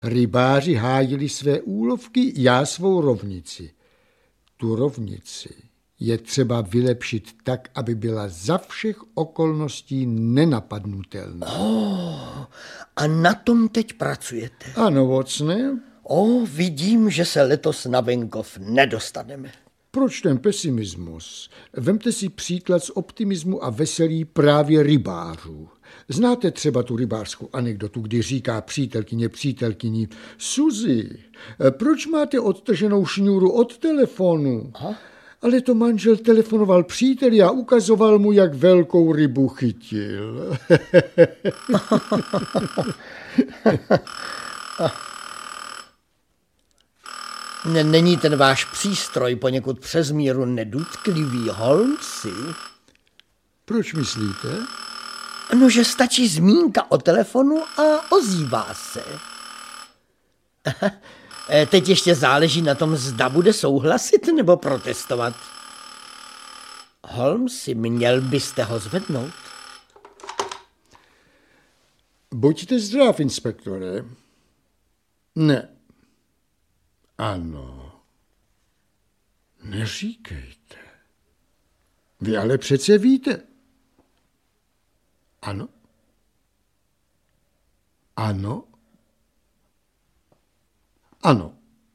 Rybáři hájili své úlovky, já svou rovnici. Tu rovnici je třeba vylepšit tak, aby byla za všech okolností nenapadnutelná. A na tom teď pracujete? Ano, Watsone. Vidím, že se letos na venkov nedostaneme. Proč ten pesimismus? Vemte si příklad z optimismu a veselí právě rybářů. Znáte třeba tu rybářskou anekdotu, kdy říká přítelkyni, Suzy, proč máte odtrženou šňůru od telefonu? Ale to manžel telefonoval příteli a ukazoval mu, jak velkou rybu chytil. Není ten váš přístroj poněkud přes míru nedutklivý, Holmesi? Proč myslíte? No, že stačí zmínka o telefonu a ozývá se. Teď ještě záleží na tom, zda bude souhlasit nebo protestovat. Holmesi, měl byste ho zvednout? Buďte zdrav, inspektore. Ne. Ano. Neříkejte. Vy ale přece víte. Ano. Ano. Ano.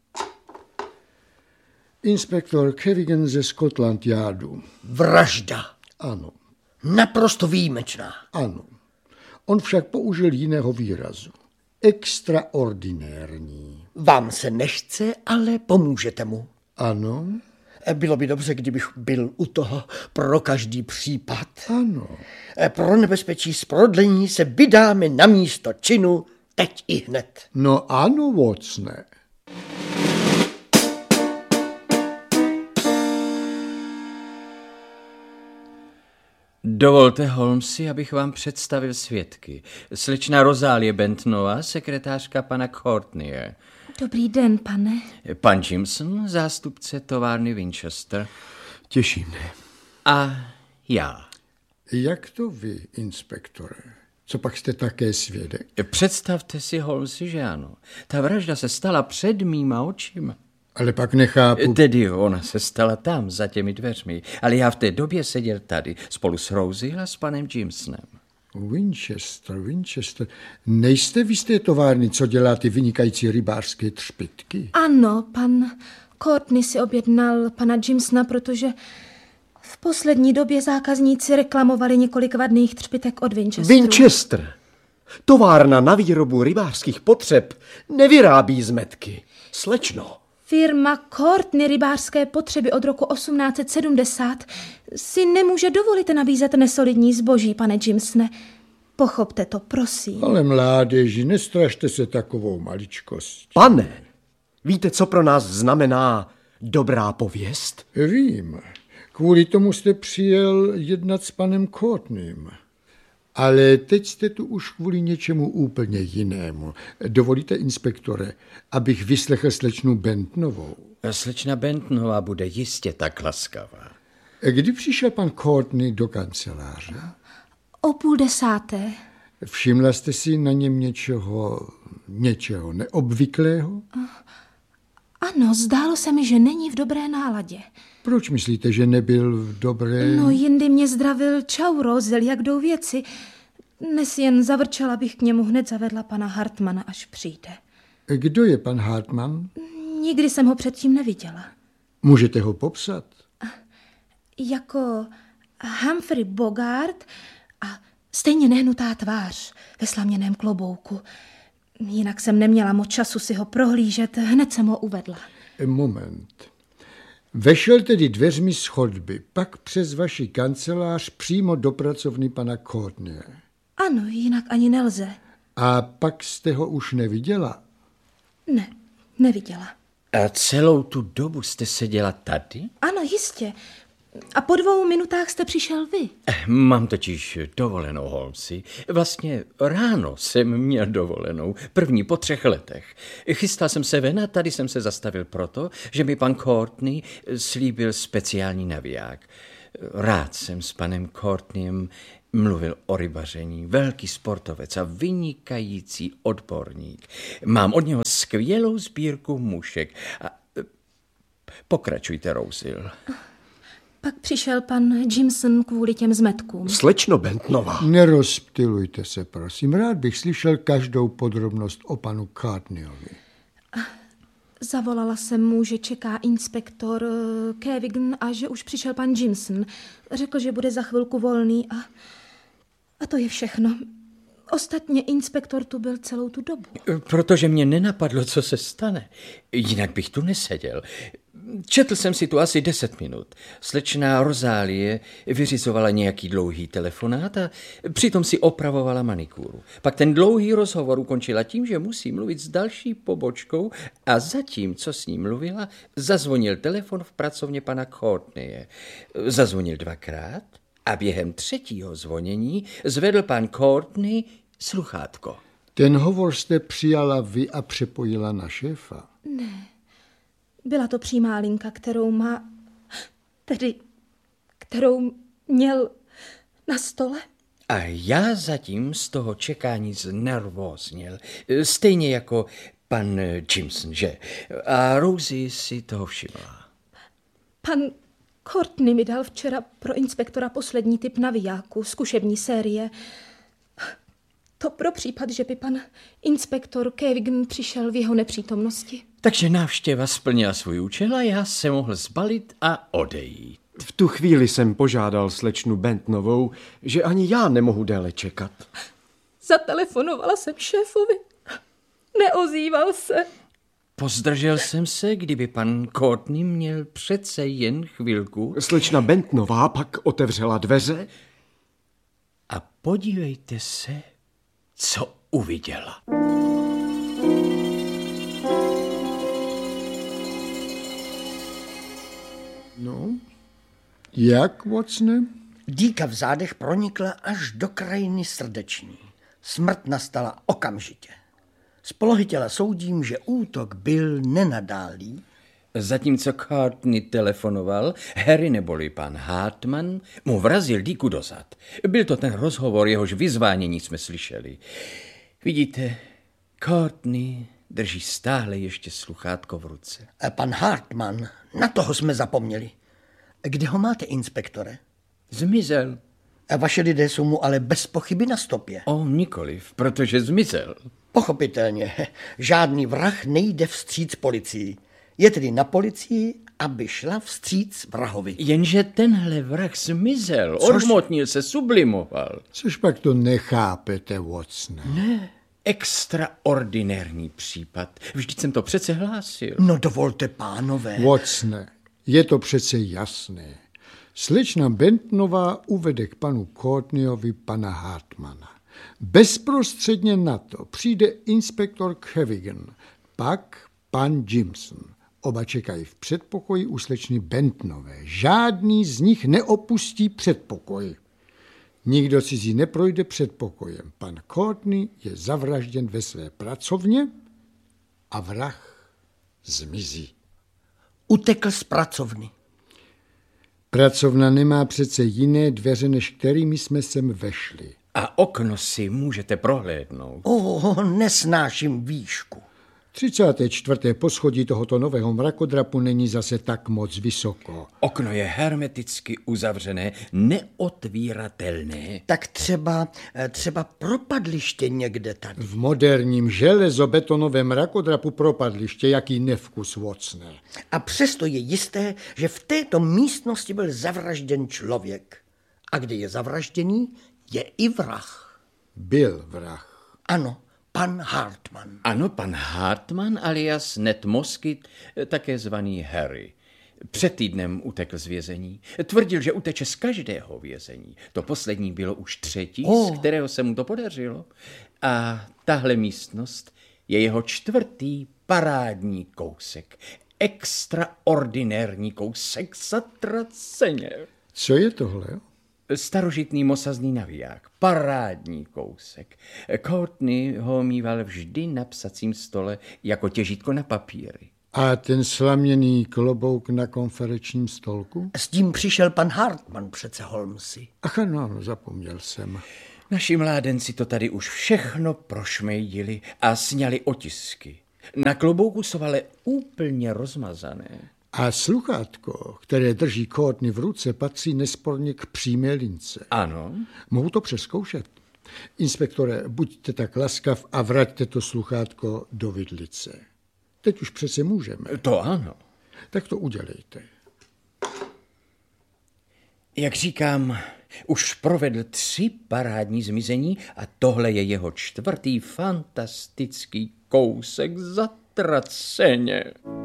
Inspektor Kevigan ze Scotland Yardu. Vražda. Ano. Naprosto výjimečná. Ano. On však použil jiného výrazu. Extraordinérní. Vám se nechce, ale pomůžete mu. Ano. Bylo by dobře, kdybych byl u toho pro každý případ. Ano. Pro nebezpečí z prodlení se vydáme na místo činu teď i hned. No ano, Watsone. Dovolte, Holmesi, abych vám představil svědky. Slečna Rozálie Bentonová, sekretářka pana Courtneye. Dobrý den, pane. Pan Jimson, zástupce továrny Winchester. Těší mne. A já. Jak to vy, inspektore? Co pak jste také svědek? Představte si, Holmesi, že ano. Ta vražda se stala před mýma očima. Ale pak nechápu... Tedy ona se stala tam, za těmi dveřmi. Ale já v té době seděl tady, spolu s Rosie a s panem Jimsonem. Winchester. Nejste vy z té továrny, co dělá ty vynikající rybářské třpytky? Ano, pan Courtney si objednal pana Jimsona, protože v poslední době zákazníci reklamovali několik vadných třpytek od Winchesteru. Winchester. Továrna na výrobu rybářských potřeb nevyrábí zmetky. Slečno. Firma Courtney rybářské potřeby od roku 1870 si nemůže dovolit nabízet nesolidní zboží, pane Jimsone. Pochopte to, prosím. Ale mládeži, nestrašte se takovou maličkostí. Pane, víte, co pro nás znamená dobrá pověst? Vím. Kvůli tomu jste přijel jednat s panem Courtneym. Ale teď jste tu už kvůli něčemu úplně jinému. Dovolíte, inspektore, abych vyslechl slečnu Bentonovou? Slečna Bentonová bude jistě tak laskavá. Kdy přišel pan Courtney do kanceláře? O 9:30. Všimla jste si na něm něčeho neobvyklého? Ano, zdálo se mi, že není v dobré náladě. Proč myslíte, že nebyl v dobré... No, jindy mě zdravil čau, Rozel, jak jdou věci. Dnes jen zavrčela, bych k němu hned zavedla pana Hartmana, až přijde. Kdo je pan Hartman? Nikdy jsem ho předtím neviděla. Můžete ho popsat? Jako Humphrey Bogart a stejně nehnutá tvář ve slaměném klobouku. Jinak jsem neměla moc času si ho prohlížet, hned jsem ho uvedla. Moment. Vešel tedy dveřmi z chodby, pak přes vaši kancelář přímo do pracovny pana Courtneye. Ano, jinak ani nelze. A pak jste ho už neviděla? Ne, neviděla. A celou tu dobu jste seděla tady? Ano, jistě. A po 2 minutách jste přišel vy. Mám totiž dovolenou, Holmesi. Vlastně ráno jsem měl dovolenou, první po 3 letech. Chystal jsem se ven a tady jsem se zastavil proto, že mi pan Courtney slíbil speciální naviják. Rád jsem s panem Courtneyem mluvil o rybaření. Velký sportovec a vynikající odborník. Mám od něho skvělou sbírku mušek. Pokračujte, Rosil. Pak přišel pan Jimson kvůli těm zmetkům. Slečno Bentonová. Nerozptylujte se, prosím. Rád bych slyšel každou podrobnost o panu Courtneyovi. Zavolala jsem mu, že čeká inspektor Kevigan a že už přišel pan Jimson. Řekl, že bude za chvilku volný a to je všechno. Ostatně inspektor tu byl celou tu dobu. Protože mě nenapadlo, co se stane. Jinak bych tu neseděl. Četl jsem si tu asi 10 minut. Slečná Rozálie vyřizovala nějaký dlouhý telefonát a přitom si opravovala manikúru. Pak ten dlouhý rozhovor ukončila tím, že musí mluvit s další pobočkou a zatím, co s ním mluvila, zazvonil telefon v pracovně pana Courtneye. Zazvonil 2krát a během 3. zvonění zvedl pan Courtney sluchátko. Ten hovor jste přijala vy a přepojila na šéfa? Ne. Byla to přímá linka, kterou měl na stole. A já zatím z toho čekání znervózněl. Stejně jako pan Jimson, že? A Rosie si toho všimla. Pan Courtney mi dal včera pro inspektora poslední tip navijáku, zkušební série. To pro případ, že by pan inspektor Kevigan přišel v jeho nepřítomnosti. Takže návštěva splnila svůj účel a já se mohl zbalit a odejít. V tu chvíli jsem požádal slečnu Bentonovou, že ani já nemohu déle čekat. Zatelefonovala jsem šéfovi. Neozýval se. Pozdržel jsem se, kdyby pan Courtney měl přece jen chvilku. Slečna Bentonová pak otevřela dveře. A podívejte se, co uviděla. No, jak, Watsone? Dýka v zádech pronikla až do krajiny srdeční. Smrt nastala okamžitě. Z polohy těla soudím, že útok byl nenadálý. Zatímco Courtney telefonoval, Harry neboli pan Hartman mu vrazil dýku do zad. Byl to ten rozhovor, jehož vyzvánění jsme slyšeli. Vidíte, Courtney drží stále ještě sluchátko v ruce. Pan Hartman, na toho jsme zapomněli. Kde ho máte, inspektore? Zmizel. Vaše lidé jsou mu ale bez pochyby na stopě. Nikoliv, protože zmizel. Pochopitelně, žádný vrah nejde vstříc policii. Je tedy na policii, aby šla vstříc vrahovi. Jenže tenhle vrah zmizel, odmotnil se, sublimoval. Což pak to nechápete, Watsone? Ne, extraordinární případ. Vždyť jsem to přece hlásil. No dovolte, pánové. Watsone, je to přece jasné. Slečna Bentonová uvede k panu Courtneyovi pana Hartmana. Bezprostředně na to přijde inspektor Kevigan, pak pan Jimson. Oba čekají v předpokoji u slečny Bentonové. Žádný z nich neopustí předpokoj. Nikdo cizí neprojde předpokojem. Pan Courtney je zavražděn ve své pracovně a vrah zmizí. Utekl z pracovny. Pracovna nemá přece jiné dveře, než kterými jsme sem vešli. A okno si můžete prohlédnout. Nesnáším výšku. 34. poschodí tohoto nového mrakodrapu není zase tak moc vysoko. Okno je hermeticky uzavřené, neotvíratelné. Tak třeba propadliště někde tady. V moderním železobetonovém mrakodrapu propadliště, jaký nevkus, Watsone. A přesto je jisté, že v této místnosti byl zavražděn člověk. A kde je zavražděný, je i vrah. Byl vrah. Ano, pan Hartman. Ano, pan Hartman alias Ned Moskyt, také zvaný Harry. Před týdnem utekl z vězení. Tvrdil, že uteče z každého vězení. To poslední bylo už 3., z kterého se mu to podařilo. A tahle místnost je jeho 4. parádní kousek. Extraordinární kousek, zatraceně. Co je tohle? Starožitný mosazný naviják, parádní kousek. Courtney ho mýval vždy na psacím stole jako těžítko na papíry. A ten slaměný klobouk na konferenčním stolku? S tím přišel pan Hartmann přece, Holmesi. Ach ano, zapomněl jsem. Naši mládenci to tady už všechno prošmejdili a sňali otisky. Na klobouku jsou ale úplně rozmazané. A sluchátko, které drží Courtney v ruce, patří nesporně k přímé lince. Ano. Mohu to přezkoušet? Inspektore, buďte tak laskav a vraťte to sluchátko do vidlice. Teď už přece můžeme. To ano. Tak to udělejte. Jak říkám, už provedl 3 parádní zmizení a tohle je jeho 4. fantastický kousek zatraceně.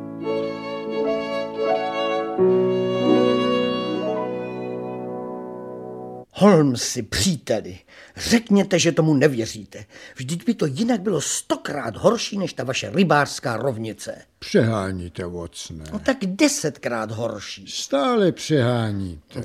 Holmesi, příteli, řekněte, že tomu nevěříte. Vždyť by to jinak bylo 100krát horší než ta vaše rybářská rovnice. Přeháníte, Watsone. No tak 10krát horší. Stále přeháníte.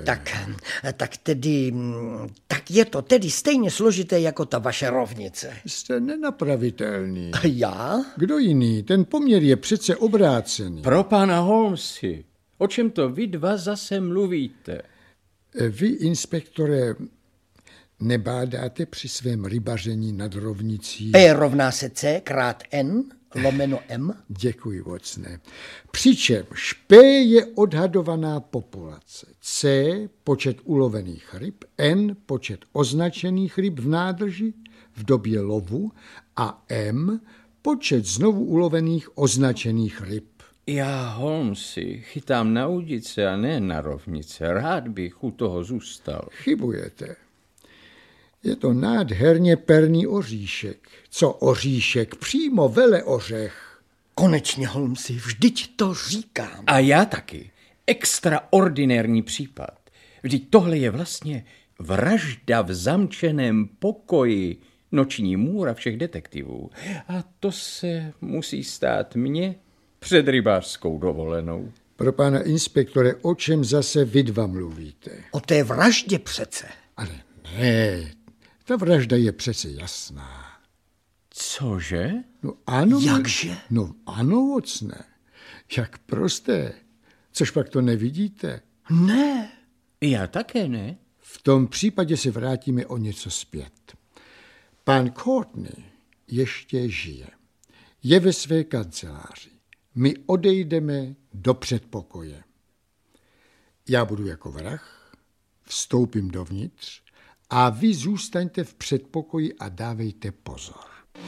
Tak je to tedy stejně složité jako ta vaše rovnice. Jste nenapravitelný. A já? Kdo jiný? Ten poměr je přece obrácený. Pro pana Holmesi, o čem to vy dva zase mluvíte? Vy, inspektore, nebádáte při svém rybaření nad rovnicí? P rovná se C krát N lomeno M. Děkuji, Watsone. Přičemž P je odhadovaná populace, C počet ulovených ryb, N počet označených ryb v nádrži v době lovu a M počet znovu ulovených označených ryb. Já, Holmesi, chytám na udice a ne na rovnice. Rád bych u toho zůstal. Chybujete. Je to nádherně perný oříšek. Co oříšek? Přímo veleořech. Konečně, Holmesi, vždyť to říkám. A já taky. Extraordinární případ. Vždyť tohle je vlastně vražda v zamčeném pokoji, noční můra všech detektivů. A to se musí stát mně před rybářskou dovolenou. Pro pana inspektore, o čem zase vy dva mluvíte? O té vraždě přece. Ale ne, ta vražda je přece jasná. Cože? No ano. Jakže? No ano, Watsone. Jak prosté. Což pak to nevidíte? Ne. Já také ne. V tom případě se vrátíme o něco zpět. Pán Courtney ještě žije. Je ve své kanceláři. My odejdeme do předpokoje. Já budu jako vrah, vstoupím dovnitř a vy zůstaňte v předpokoji a dávejte pozor.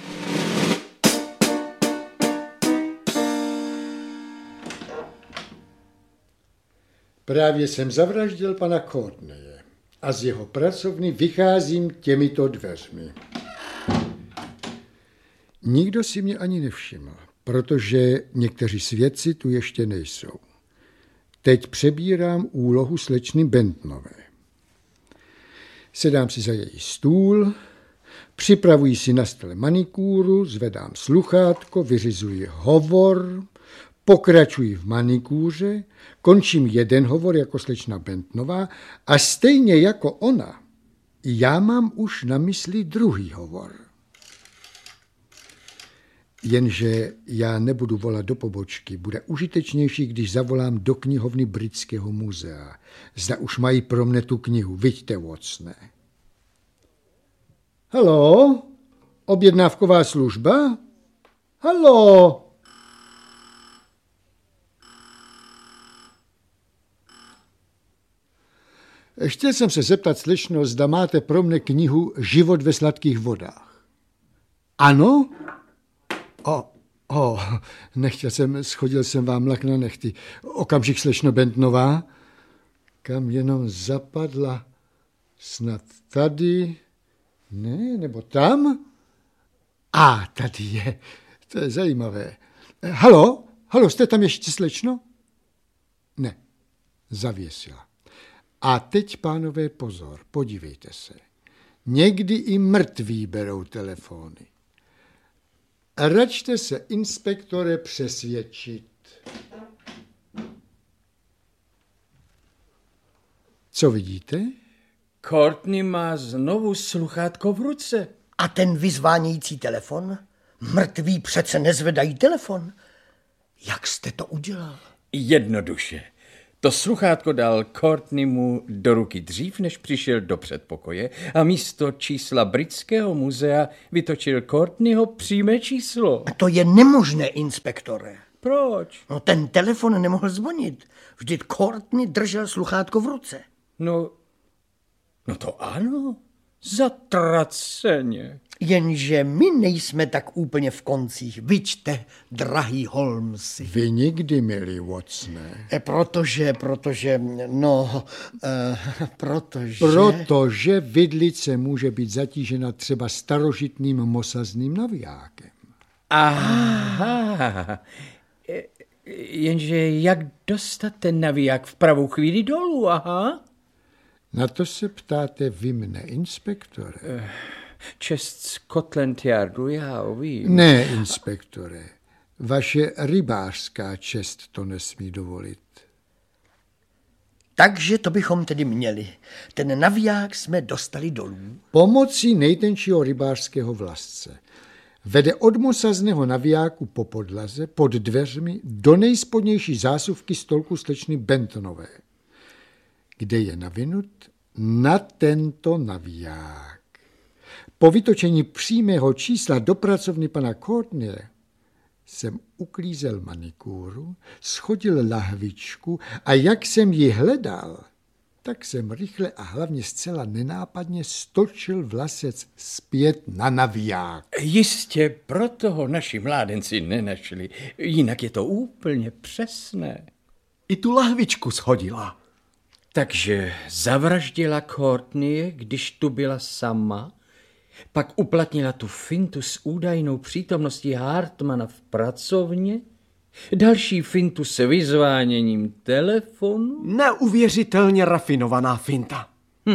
Právě jsem zavraždil pana Courtneye a z jeho pracovny vycházím těmito dveřmi. Nikdo si mě ani nevšiml, protože někteří svědci tu ještě nejsou. Teď přebírám úlohu slečny Bentonové. Sedám si za její stůl, připravuji si na stole manikúru, zvedám sluchátko, vyřizuji hovor, pokračuji v manikúře, končím jeden hovor jako slečna Bentonová a stejně jako ona, já mám už na mysli druhý hovor. Jenže já nebudu volat do pobočky. Bude užitečnější, když zavolám do knihovny Britského muzea. Zda už mají pro mne tu knihu. Viďte, Watsone. Haló? Objednávková služba? Haló? Chtěl jsem se zeptat, slečno, zda máte pro mne knihu Život ve sladkých vodách. Ano? Schodil jsem vám lak na nechty. Okamžik, slečno Bentonová. Kam jenom zapadla? Snad tady? Ne, nebo tam? Tady je. To je zajímavé. Haló, jste tam ještě, slečno? Ne, zavěsila. A teď, pánové, pozor, podívejte se. Někdy i mrtví berou telefony. Račte se, inspektore, přesvědčit. Co vidíte? Courtney má znovu sluchátko v ruce. A ten vyzvánějící telefon? Mrtví přece nezvedají telefon. Jak jste to udělal? Jednoduše. To sluchátko dal Courtneymu do ruky dřív, než přišel do předpokoje a místo čísla Britského muzea vytočil Courtneyho přímé číslo. To je nemožné, inspektore. Proč? No, ten telefon nemohl zvonit. Vždyť Courtney držel sluchátko v ruce. No to ano, zatraceně. Jenže my nejsme tak úplně v koncích. Vyčte, drahý Holmesi. Vy nikdy, milý Watsone. Protože vidlice může být zatížena třeba starožitným mosazným navijákem. Aha, jenže jak dostat ten naviják v pravou chvíli dolů, aha? Na to se ptáte vy mne, inspektore. Čest Scotland Yardu, já vím. Ne, inspektore. Vaše rybářská čest to nesmí dovolit. Takže to bychom tedy měli. Ten naviják jsme dostali dolů. Pomocí nejtenčího rybářského vlasce. Vede od mosazného navijáku po podlaze, pod dveřmi, do nejspodnější zásuvky stolku slečny Bentonové, kde je navinut na tento naviják. Po vytočení přímého čísla do pracovny pana Courtneye jsem uklízel manikúru, schodil lahvičku a jak jsem ji hledal, tak jsem rychle a hlavně zcela nenápadně stočil vlasec zpět na naviják. Jistě, proto ho naši mládenci nenašli, jinak je to úplně přesné. I tu lahvičku shodila. Takže zavraždila Courtneye, když tu byla sama, pak uplatnila tu fintu s údajnou přítomností Hartmana v pracovně, další fintu s vyzváněním telefonu. Neuvěřitelně rafinovaná finta.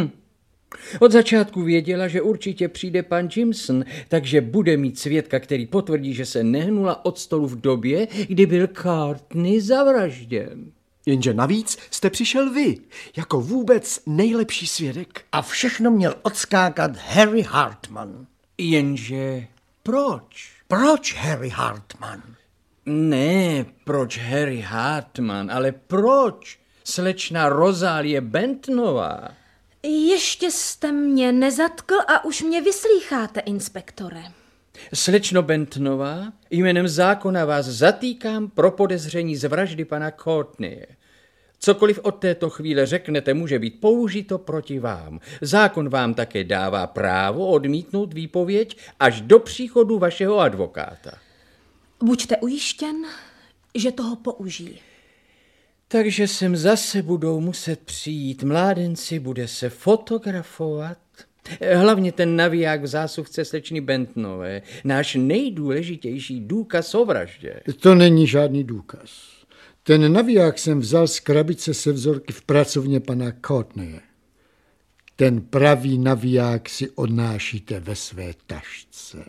Od začátku věděla, že určitě přijde pan Jimson, takže bude mít svědka, který potvrdí, že se nehnula od stolu v době, kdy byl Courtney zavražděn. Jenže navíc jste přišel vy, jako vůbec nejlepší svědek. A všechno měl odskákat Harry Hartman. Jenže proč? Proč Harry Hartman? Ne, proč Harry Hartman, ale proč slečna Rozálie Bentonová? Ještě jste mě nezatkl a už mě vyslýcháte, inspektore. Slečno Bentonová, jménem zákona vás zatýkám pro podezření z vraždy pana Courtneye. Cokoliv od této chvíle řeknete, může být použito proti vám. Zákon vám také dává právo odmítnout výpověď až do příchodu vašeho advokáta. Buďte ujištěn, že toho použijí. Takže sem zase budou muset přijít mládenci, bude se fotografovat. Hlavně ten naviják v zásuvce slečny Bentonové, náš nejdůležitější důkaz o vraždě. To není žádný důkaz. Ten naviják jsem vzal z krabice se vzorky v pracovně pana Courtneye. Ten pravý naviják si odnášíte ve své tašce.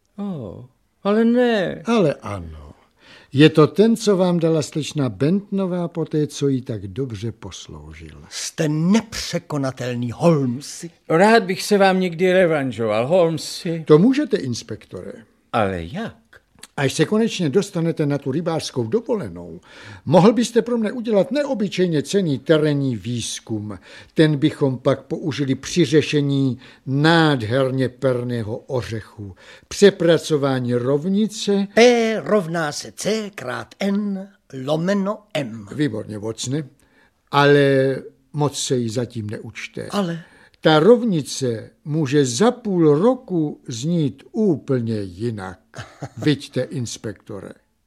Ale ne. Ale ano. Je to ten, co vám dala slečna Bentonová po té, co jí tak dobře posloužil. Jste nepřekonatelný, Holmesi. Rád bych se vám někdy revanžoval, Holmesi. To můžete, inspektore. Ale jak? Až se konečně dostanete na tu rybářskou dovolenou, mohl byste pro mne udělat neobyčejně cenný terénní výzkum. Ten bychom pak použili při řešení nádherně perného ořechu. Přepracování rovnice... P rovná se C krát N lomeno M. Výborně, Watsone, ale moc se jí zatím neučte. Ale... Ta rovnice může za půl roku znít úplně jinak. Viďte, inspektore.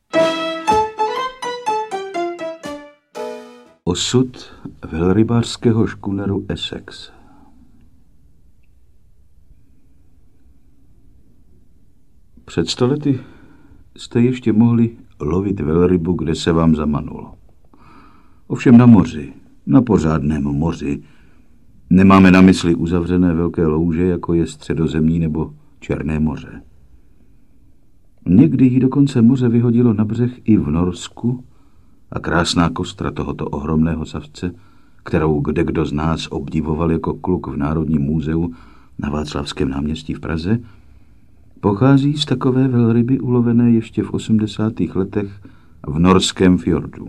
Osud velrybářského škuneru Essex. Před 100 lety jste ještě mohli lovit velrybu, kde se vám zamanulo. Ovšem na moři, na pořádném moři, nemáme na mysli uzavřené velké louže, jako je Středozemní nebo Černé moře. Někdy jí dokonce moře vyhodilo na břeh i v Norsku a krásná kostra tohoto ohromného savce, kterou kdekdo z nás obdivoval jako kluk v Národním muzeu na Václavském náměstí v Praze, pochází z takové velryby ulovené ještě v 80. letech v norském fjordu.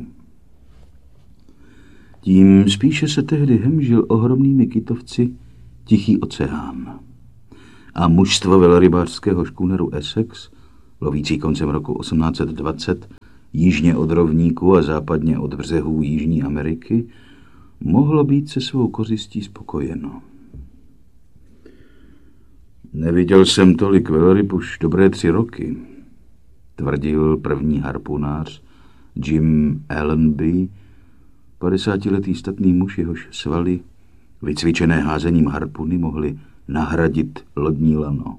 Tím spíše se tehdy hemžil ohromnými kytovci Tichý oceán. A mužstvo velrybářského škůneru Essex, lovící koncem roku 1820 jižně od rovníku a západně od břehů Jižní Ameriky, mohlo být se svou kořistí spokojeno. Neviděl jsem tolik velryb už dobré 3 roky, tvrdil první harpunář Jim Allenby, 50letý statný muž, jehož svaly, vycvičené házením harpuny, mohly nahradit lodní lano.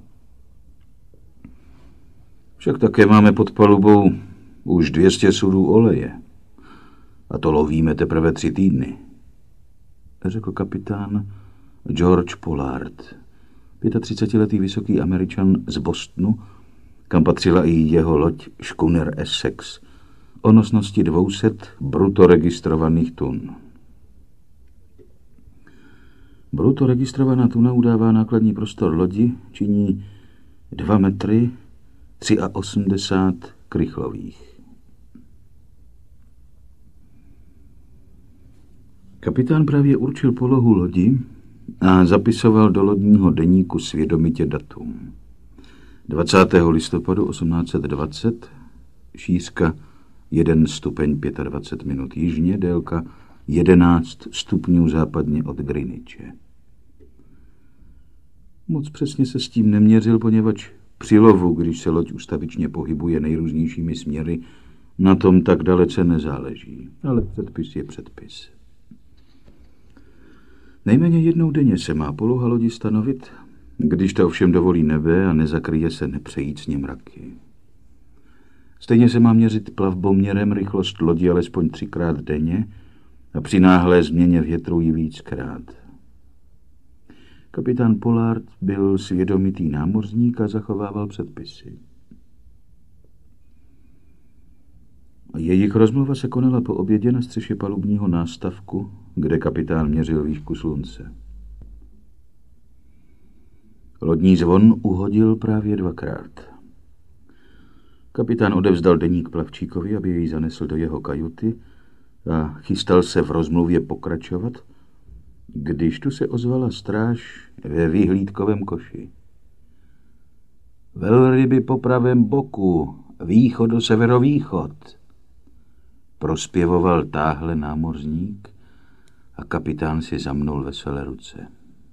Však také máme pod palubou už 200 sudů oleje. A to lovíme teprve 3 týdny, řekl kapitán George Pollard, 35letý vysoký Američan z Bostonu, kam patřila i jeho loď škuner Essex, o nosnosti 200 bruto registrovaných tun. Bruto registrovaná tuna udává nákladní prostor lodi, činí 2 metry 83 krychlových. Kapitán právě určil polohu lodi a zapisoval do lodního deníku svědomitě datum. 20. listopadu 1820, šířka 1 stupeň 25 minut jižně, délka 11 stupňů západně od Greenwiche. Moc přesně se s tím neměřil, poněvadž při lovu, když se loď ustavičně pohybuje nejrůznějšími směry, na tom tak dalece nezáleží. Ale předpis je předpis. Nejméně jednou denně se má poloha lodi stanovit, když to ovšem dovolí nebe a nezakryje se nepřejícně mraky. Stejně se má měřit plavboměrem rychlost lodi alespoň 3krát denně a při náhlé změně větru ji víckrát. Kapitán Pollard byl svědomitý námořník a zachovával předpisy. Jejich rozmluva se konala po obědě na střeše palubního nástavku, kde kapitán měřil výšku slunce. Lodní zvon uhodil právě 2krát. Kapitán odevzdal deník plavčíkovi, aby jej zanesl do jeho kajuty a chystal se v rozmluvě pokračovat, když tu se ozvala stráž ve vyhlídkovém koši. Velryby po pravém boku, východo-severovýchod, prospěvoval táhle námořník a kapitán si zamnul veselé ruce.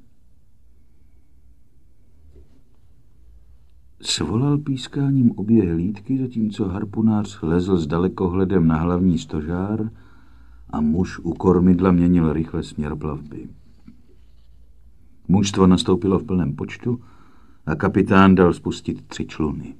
Svolal pískáním obě hlídky, zatímco harpunář lezl s dalekohledem na hlavní stožár a muž u kormidla měnil rychle směr plavby. Mužstvo nastoupilo v plném počtu a kapitán dal spustit 3 čluny.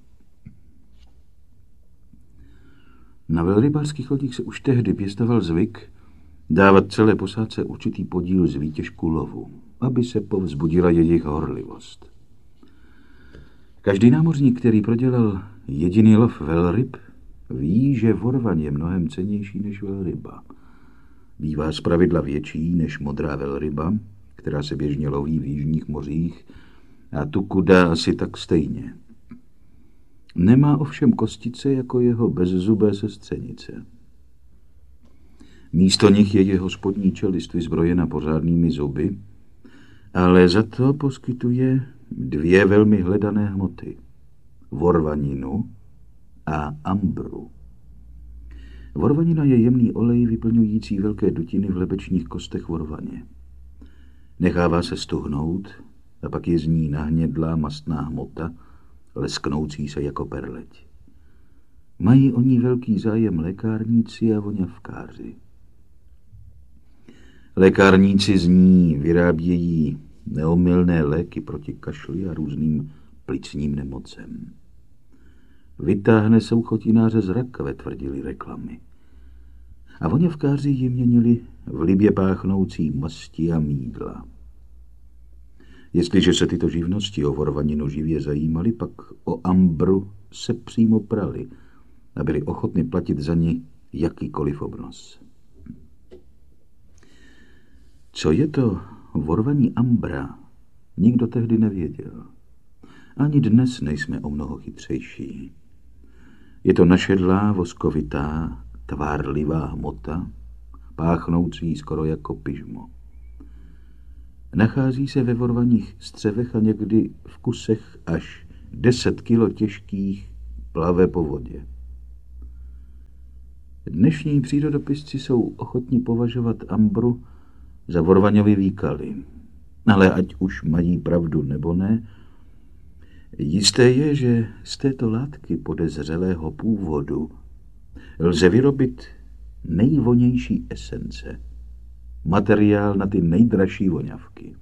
Na velrybářských lodích se už tehdy pěstoval zvyk dávat celé posádce určitý podíl z výtěžku lovu, aby se povzbudila jejich horlivost. Každý námořník, který prodělal jediný lov velryb, ví, že vorvaň je mnohem cennější než velryba. Bývá zpravidla větší než modrá velryba, která se běžně loví v jižních mořích, a tuku dá asi tak stejně. Nemá ovšem kostice jako jeho bezzubé sestřenice. Místo nich je jeho spodní čelist vyzbrojena pořádnými zuby, ale za to poskytuje 2 velmi hledané hmoty. Vorvaninu a ambru. Vorvanina je jemný olej vyplňující velké dutiny v lebečních kostech vorvaně. Nechává se stuhnout a pak je z ní nahnědlá mastná hmota, lesknoucí se jako perleť. Mají o ní velký zájem lékárníci a voňavkáři. Lékárníci z ní vyrábějí neomylné léky proti kašli a různým plicním nemocem. Vytáhne souchotináře z rakve, tvrdili reklamy. A voňavkáři ji měnili v libě páchnoucí masti a mýdla. Jestliže se tyto živnosti o vorvaninu živě zajímali, pak o ambru se přímo prali a byli ochotni platit za ní jakýkoliv obnos. Co je to vorvaní ambra, nikdo tehdy nevěděl. Ani dnes nejsme o mnoho chytřejší. Je to našedlá, voskovitá, tvárlivá hmota, páchnoucí skoro jako pyžmo. Nachází se ve vorvaních střevech a někdy v kusech až 10 kilo těžkých plave po vodě. Dnešní přírodopisci jsou ochotní považovat ambru za vorvaňovy výkaly. Ale ať už mají pravdu nebo ne, jisté je, že z této látky podezřelého původu lze vyrobit nejvonější esence, materiál na ty nejdražší voňavky.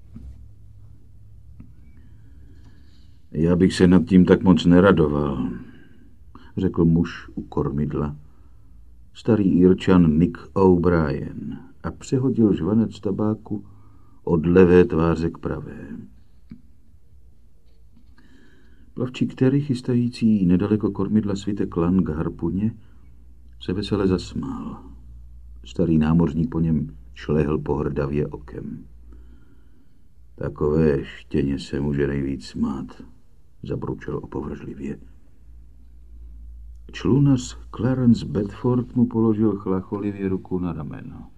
Já bych se nad tím tak moc neradoval, řekl muž u kormidla, starý Irčan Nick O'Brien, a přehodil žvanec tabáku od levé tváře k pravé. Plavčí, který chystající nedaleko kormidla svitek lan k harpuně, se vesele zasmál. Starý námořník po něm šlehl pohrdavě okem. Takové štěně se může nejvíc smát, zabručel opovržlivě. Člunař Clarence Bedford mu položil chlacholivě ruku na rameno.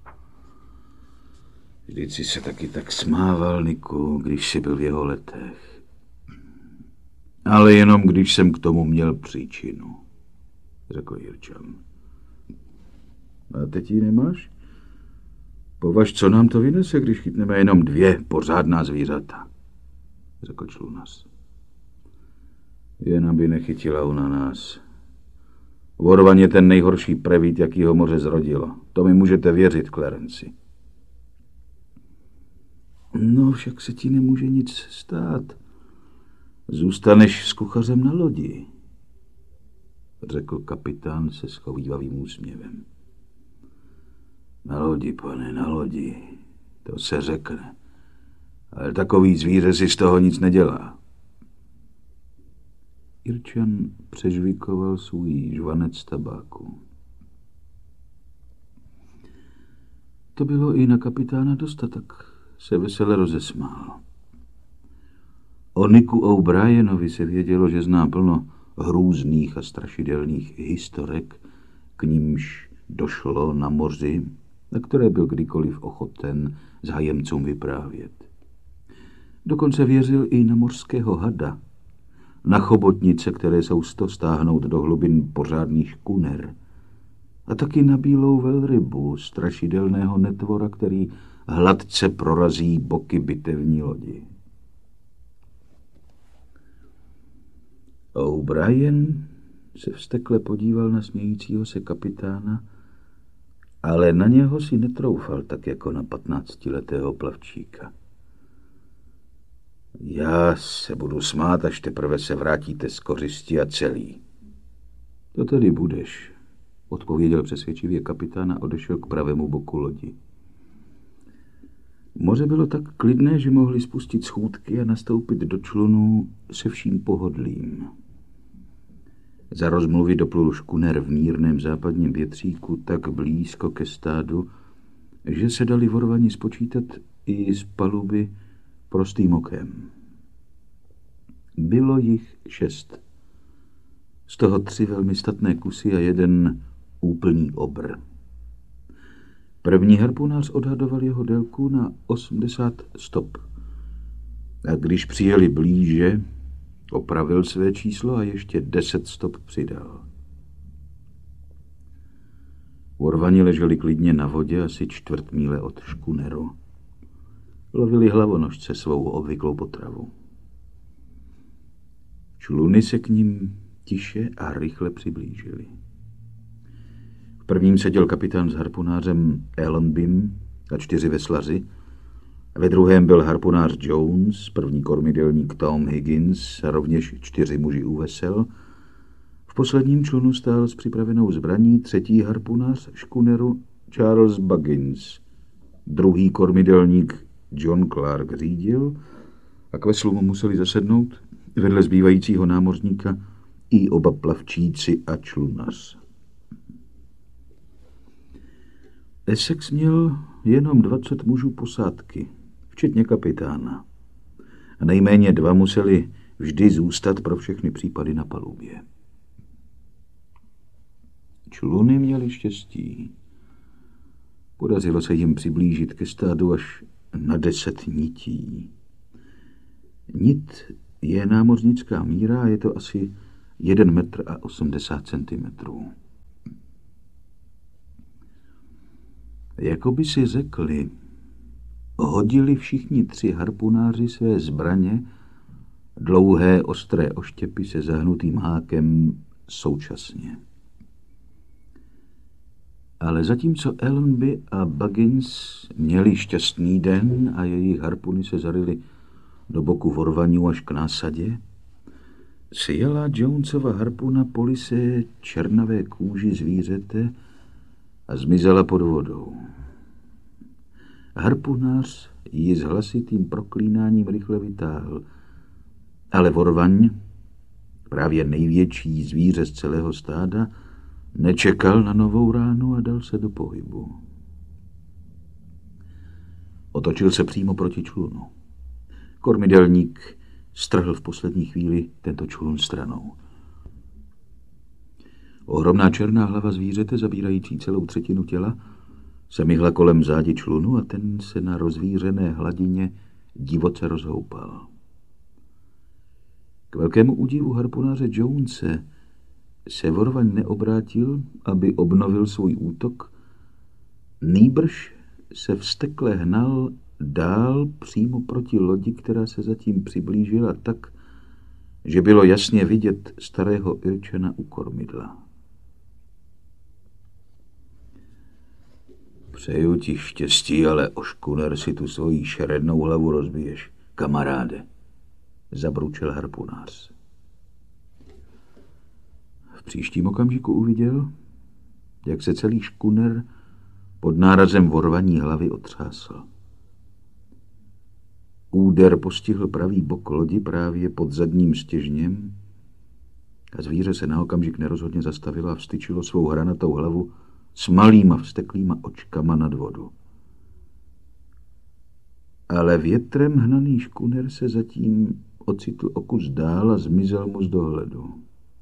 Vždyť si se taky tak smával, Niku, když jsi byl v jeho letech. Ale jenom když jsem k tomu měl příčinu, řekl Jirčan. A teď ji nemáš? Považ, co nám to vynese, když chytneme jenom 2 pořádná zvířata, řekl člunař. Jen aby nechytila ona nás. Vorvaň je ten nejhorší prevít, jaký ho moře zrodilo. To mi můžete věřit, Clarenci. No, však se ti nemůže nic stát. Zůstaneš s kuchařem na lodi, řekl kapitán se schovívavým úsměvem. Na lodi, pane, na lodi, to se řekne. Ale takový zvíře si z toho nic nedělá. Irčan přežvikoval svůj žvanec tabáku. To bylo i na kapitána dosta, tak se vesele rozesmál. O Nicku O'Brienovi se vědělo, že zná plno hrůzných a strašidelných historek, k nímž došlo na moři, na které byl kdykoliv ochoten zájemcům vyprávět. Dokonce věřil i na mořského hada, na chobotnice, které jsou 100 stáhnout do hlubin pořádných škuner, a taky na bílou velrybu, strašidelného netvora, který hladce prorazí boky bitevní lodi. O'Brien se vztekle podíval na smějícího se kapitána, ale na něho si netroufal tak jako na 15letého plavčíka. Já se budu smát, až teprve se vrátíte z kořisti a celý. To tedy budeš, odpověděl přesvědčivě kapitán a odešel k pravému boku lodi. Moře bylo tak klidné, že mohli spustit schůdky a nastoupit do člunu se vším pohodlím. Za rozmluvy doplul škuner v mírném západním větříku tak blízko ke stádu, že se dali vorvani spočítat i z paluby prostým okem. Bylo jich 6. Z toho 3 velmi statné kusy a 1 úplný obr. První harpunář odhadoval jeho délku na 80 stop. A když přijeli blíže, opravil své číslo a ještě 10 stop přidal. Vorvani leželi klidně na vodě asi 1/4 míle od škuneru. Lovili hlavonožce svou obvyklou potravu. Čluny se k ním tiše a rychle přiblížily. V prvním seděl kapitán s harpunářem Allenbym a 4 veslaři. Ve druhém byl harpunář Jones, první kormidelník Tom Higgins a rovněž 4 muži u vesel. V posledním člunu stál s připravenou zbraní 3. harpunář škuneru Charles Buggins. Druhý kormidelník John Clark řídil a k veslu mu museli zasednout vedle zbývajícího námořníka i oba plavčíci a člunař. Essex měl jenom 20 mužů posádky, včetně kapitána. A nejméně 2 museli vždy zůstat pro všechny případy na palubě. Čluny měly štěstí. Podařilo se jim přiblížit ke stádu až na 10 nití. Nit je námořnická míra a je to asi 1,80 m. Jakoby si řekli, hodili všichni 3 harpunáři své zbraně, dlouhé ostré oštěpy se zahnutým hákem současně. Ale zatímco Allenby a Buggins měli šťastný den a jejich harpuny se zaryly do boku vorvaňů až k násadě, sjela Jonesova harpuna po lise černavé kůži zvířete a zmizela pod vodou. Harpunář ji s hlasitým proklínáním rychle vytáhl, ale vorvaň, právě největší zvíře z celého stáda, nečekal na novou ránu a dal se do pohybu. Otočil se přímo proti člunu. Kormidelník strhl v poslední chvíli tento člun stranou. Ohromná černá hlava zvířete, zabírající celou 1/3 těla, se myhla kolem zádi člunu a ten se na rozvířené hladině divoce rozhoupal. K velkému údivu harpunáře Jonese se vorvaň neobrátil, aby obnovil svůj útok, nýbrž se vztekle hnal dál přímo proti lodi, která se zatím přiblížila tak, že bylo jasně vidět starého Irčana u kormidla. Přeju ti štěstí, ale o škuner si tu svoji šerednou hlavu rozbiješ, kamaráde, zabručel harpunář. V příštím okamžiku uviděl, jak se celý škuner pod nárazem vorvaní hlavy otřásl. Úder postihl pravý bok lodi právě pod zadním stěžněm a zvíře se na okamžik nerozhodně zastavilo a vstyčilo svou hranatou hlavu s malýma vzteklýma očkama nad vodu. Ale větrem hnaný škuner se zatím ocitl o kus dál a zmizel mu z dohledu.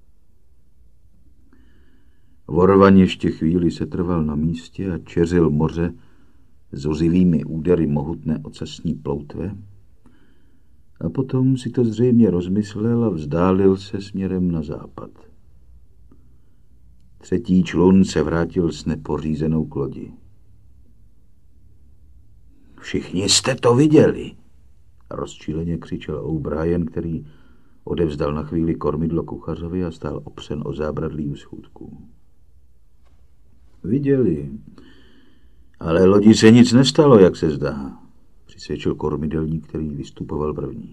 Vorvaň ještě chvíli se trval na místě a čeřil moře s ozivými údery mohutné ocasní ploutve a potom si to zřejmě rozmyslel a vzdálil se směrem na západ. 3. člun se vrátil s nepořízenou k lodi. Všichni jste to viděli, rozčileně křičel O'Brien, který odevzdal na chvíli kormidlo kuchařovi a stál opřen o zábradlí u schůdků. Viděli, ale lodi se nic nestalo, jak se zdá, přisvědčil kormidelník, který vystupoval první.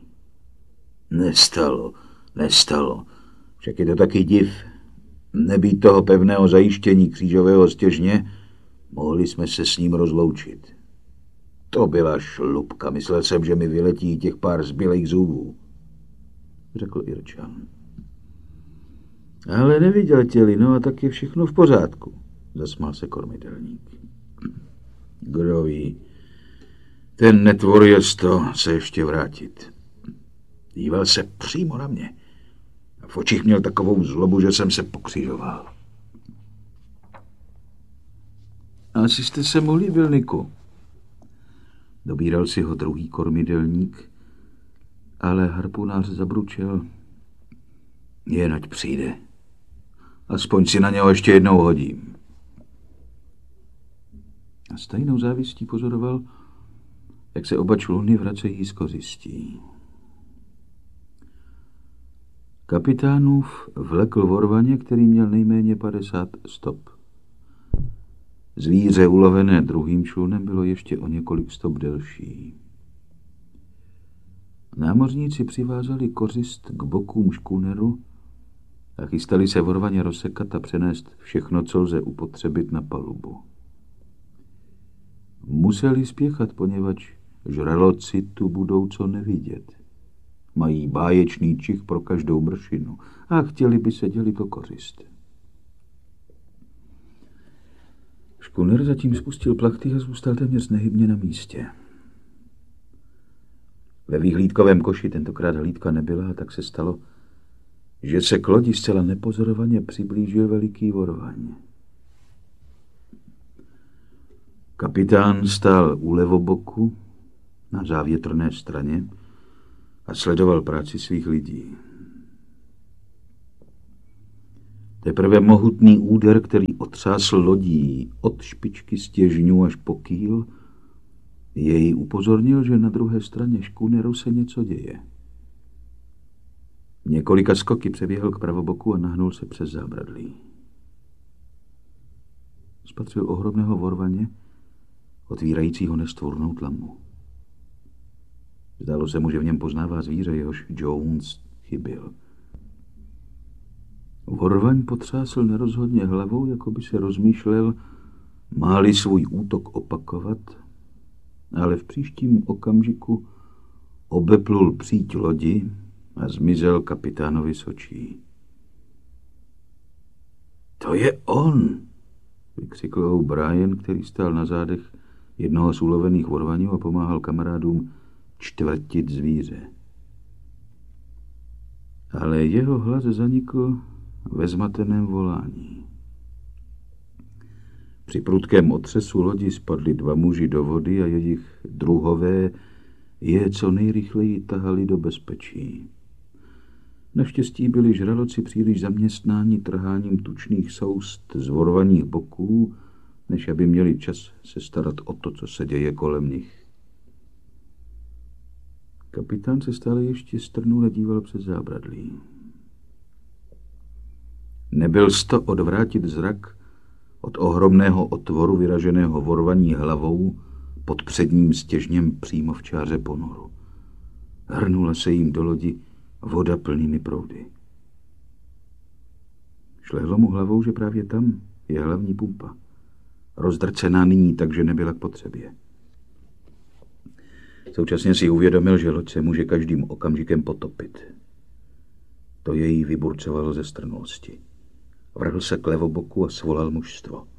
Nestalo. Však je to taky div. Nebýt toho pevného zajištění křížového stěžně, mohli jsme se s ním rozloučit. To byla šlupka, myslel jsem, že mi vyletí těch pár zbylejch zubů, řekl Irčan. Ale neviděl tě, no a tak je všechno v pořádku, zasmál se kormidelník. Kdo ví, ten netvor je se ještě vrátit. Díval se přímo na mě. A v očích měl takovou zlobu, že jsem se pokřižoval. Asi jste se mu líbil, Niku. Dobíral si ho druhý kormidelník, ale harpunář zabručel. Jen ať přijde. Aspoň si na něho ještě jednou hodím. A stejnou závistí pozoroval, jak se oba čluny vracejí z kořistí. Kapitánův vlekl vorvaně, který měl nejméně 50 stop. Zvíře ulovené druhým člunem bylo ještě o několik stop delší. Námořníci přivázali kořist k bokům škuneru a chystali se vorvaně rozsekat a přenést všechno, co lze upotřebit, na palubu. Museli spěchat, poněvadž žraloci tu budou co nevidět. Mají báječný čich pro každou mršinu a chtěli by se dělit o kořist. Škuner zatím spustil plachty a zůstal téměř nehybně na místě. Ve výhlídkovém koši tentokrát hlídka nebyla a tak se stalo, že se k lodi zcela nepozorovaně přiblížil veliký vorvaň. Kapitán stál u levoboku na závětrné straně a sledoval práci svých lidí. Teprve mohutný úder, který otřásl lodí od špičky stěžňů až po kýl, jej upozornil, že na druhé straně škůneru se něco děje. Několika skoky přeběhl k pravoboku a nahnul se přes zábradlí. Spatřil ohromného vorvaně, otvírajícího nestvůrnou tlamu. Zdálo se mu, že v něm poznává zvíře, jehož Jones chyběl. Vorvaň potřásl nerozhodně hlavou, jako by se rozmýšlel, má-li svůj útok opakovat, ale v příštím okamžiku obeplul příď lodi a zmizel kapitánovi z očí. To je on, vykřikl O'Brien, který stál na zádech jednoho z ulovených vorvaňů a pomáhal kamarádům čtvrtit zvíře. Ale jeho hlas zanikl ve zmateném volání. Při prudkém otřesu lodi spadli 2 muži do vody a jejich druhové je co nejrychleji tahali do bezpečí. Naštěstí byli žraloci příliš zaměstnáni trháním tučných soust z vorvaních boků, než aby měli čas se starat o to, co se děje kolem nich. Kapitán se stále ještě strnule díval přes zábradlí. Nebyl sto odvrátit zrak od ohromného otvoru vyraženého vorvaní hlavou pod předním stěžněm přímo v čáře ponoru. Hrnula se jim do lodi voda plnými proudy. Šlehlo mu hlavou, že právě tam je hlavní pumpa, rozdrcená nyní tak, že nebyla k potřebě. Současně si uvědomil, že loď se může každým okamžikem potopit. To jej vyburcovalo ze strnulosti. Vrhl se k levoboku a svolal mužstvo.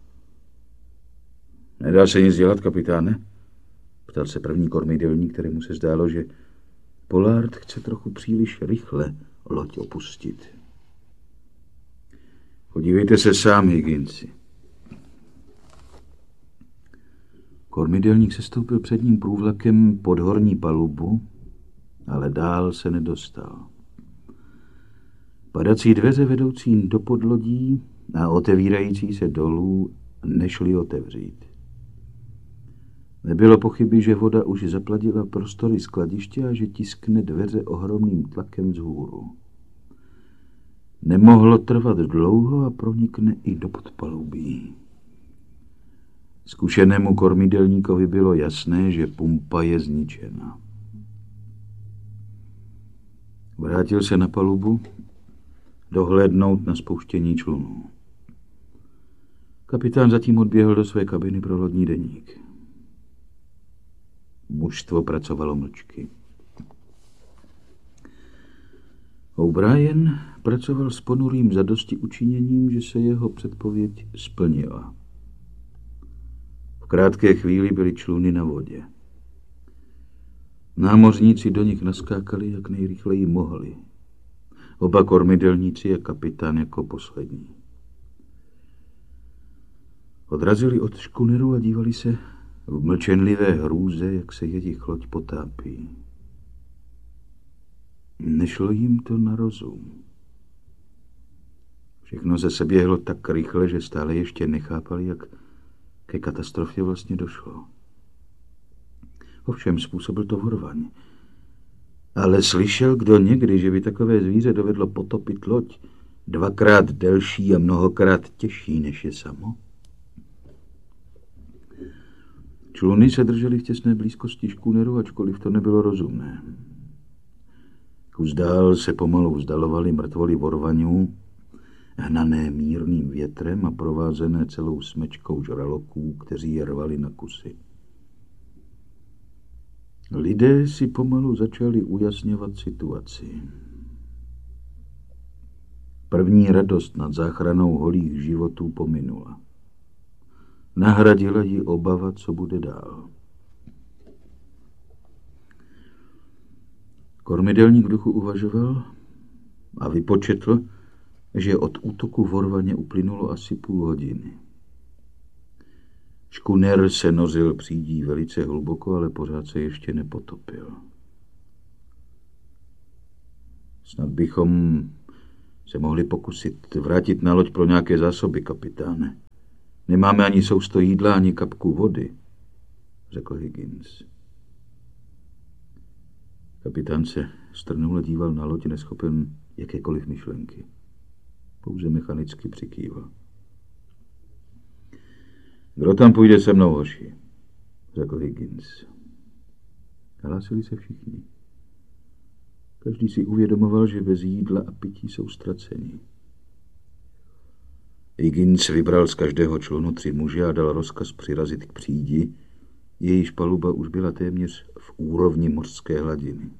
Nedá se nic dělat, kapitáne? Ptal se první kormidelník, kterému se zdálo, že Pollard chce trochu příliš rychle loď opustit. Podívejte se sám, Higginsi. Kormidelník sestoupil předním průvlakem pod horní palubu, ale dál se nedostal. Padací dveře vedoucí do podlodí a otevírající se dolů nešly otevřít. Nebylo pochyby, že voda už zapladila prostory skladiště a že tiskne dveře ohromným tlakem vzhůru. Nemohlo trvat dlouho a pronikne i do podpalubí. Zkušenému kormidelníkovi bylo jasné, že pumpa je zničena. Vrátil se na palubu dohlédnout na spouštění člunů. Kapitán zatím odběhl do své kabiny pro lodní deník. Mužstvo pracovalo mlčky. O'Brien pracoval s ponurým zadostiučiněním, že se jeho předpověď splnila. V krátké chvíli byly čluny na vodě. Námořníci do nich naskákali, jak nejrychleji mohli. Oba kormidelníci a kapitán jako poslední. Odrazili od škuneru a dívali se v mlčenlivé hrůze, jak se jejich loď potápí. Nešlo jim to na rozum. Všechno se seběhlo tak rychle, že stále ještě nechápali, jak ke katastrofě vlastně došlo. Ovšem způsobil to vorvaň. Ale slyšel kdo někdy, že by takové zvíře dovedlo potopit loď 2krát delší a mnohokrát těžší, než je samo? Čluny se držely v těsné blízkosti škůneru, ačkoliv to nebylo rozumné. Kus dál se pomalu vzdalovali mrtvoly vorvaňů, hnané mírným větrem a provázené celou smečkou žraloků, kteří je rvali na kusy. Lidé si pomalu začali ujasňovat situaci. První radost nad záchranou holých životů pominula. Nahradila ji obava, co bude dál. Kormidelník v duchu uvažoval a vypočetl, že od útoku vorvaně uplynulo asi půl hodiny. Škuner se nořil přídí velice hluboko, ale pořád se ještě nepotopil. Snad bychom se mohli pokusit vrátit na loď pro nějaké zásoby, kapitáne. Nemáme ani sousto jídla, ani kapku vody, řekl Higgins. Kapitán se strnule díval na loď, neschopen jakékoliv myšlenky. Pouze mechanicky přikýval. Kdo tam půjde se mnou, hoši? Řekl Higgins. Hlásili se všichni. Každý si uvědomoval, že bez jídla a pití jsou ztraceni. Higgins vybral z každého člunu 3 muže a dal rozkaz přirazit k přídi, jejíž paluba už byla téměř v úrovni mořské hladiny.